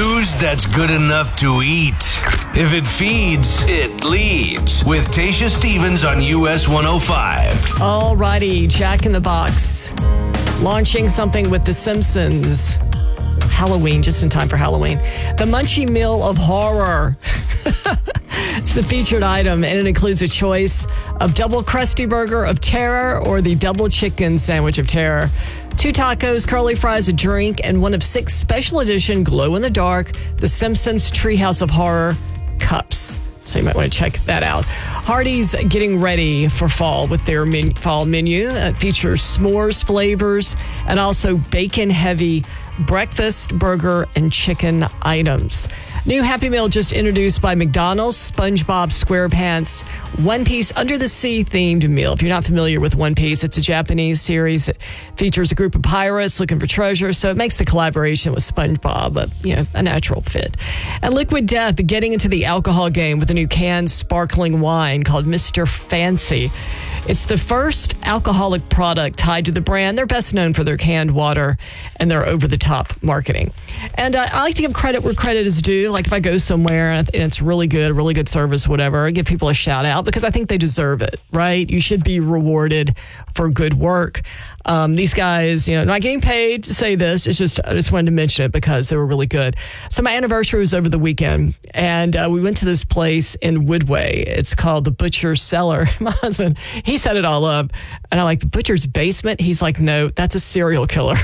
News that's good enough to eat. If it feeds, it leads. With Tasha Stevens on US 105. All righty, Jack in the Box. Launching something with The Simpsons. Halloween, just in time for Halloween. The Munchie Meal of Horror. It's the featured item, and it includes a choice of double crusty burger of terror or the double chicken sandwich of terror. 2 tacos, curly fries, a drink, and one of 6 special edition glow-in-the-dark The Simpsons Treehouse of Horror cups. So you might want to check that out. Hardee's getting ready for fall with their fall menu. It features s'mores flavors and also bacon-heavy breakfast, burger, and chicken items. New Happy Meal just introduced by McDonald's, SpongeBob SquarePants One Piece Under the Sea themed meal. If you're not familiar with One Piece, it's a Japanese series that features a group of pirates looking for treasure, so it makes the collaboration with SpongeBob a natural fit. And Liquid Death getting into the alcohol game with a new canned sparkling wine called Mr. Fancy. It's the first alcoholic product tied to the brand. They're best known for their canned water and their over-the-top marketing. And I like to give credit where credit is due. Like if I go somewhere and it's really good service, whatever, I give people a shout out because I think they deserve it, right? You should be rewarded for good work. These guys, not getting paid to say this. It's just, I just wanted to mention it because they were really good. So my anniversary was over the weekend, and we went to this place in Woodway. It's called the Butcher's Cellar. My husband, he set it all up, and I'm like, the Butcher's Basement? He's like, no, that's a serial killer.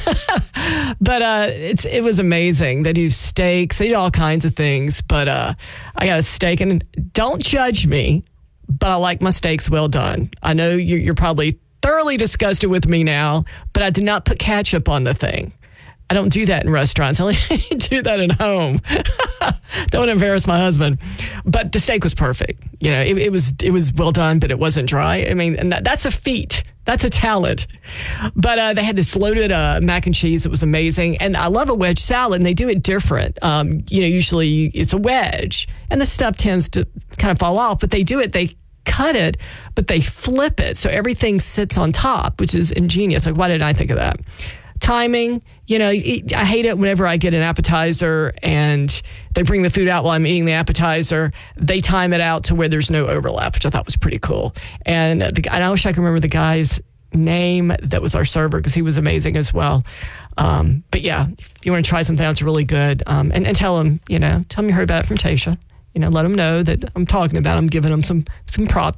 But it was amazing. They do steaks. They do all kinds of things. But I got a steak, and don't judge me, but I like my steaks well done. I know you're probably thoroughly disgusted with me now, but I did not put ketchup on the thing. I don't do that in restaurants. I only do that at home. Don't want to embarrass my husband. But the steak was perfect. It was well done, but it wasn't dry. I mean, and that's a feat. That's a talent. But they had this loaded mac and cheese. It was amazing. And I love a wedge salad, and they do it different. Usually it's a wedge, and the stuff tends to kind of fall off, but they do it. They cut it, but they flip it so everything sits on top, which is ingenious. Like, why didn't I think of that? Timing, I hate it whenever I get an appetizer and they bring the food out while I'm eating the appetizer. They time it out to where there's no overlap, which I thought was pretty cool. And I wish I could remember the guy's name that was our server because he was amazing as well. But yeah, if you want to try something that's really good, and tell them you heard about it from Tasha. Let them know that I'm talking about them, giving them some props.